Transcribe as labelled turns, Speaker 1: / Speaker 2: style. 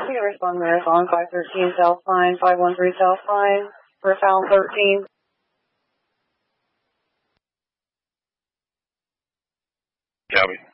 Speaker 1: We respond Marathon 513 South Pine, 513 South Pine, for Found 13.
Speaker 2: Copy.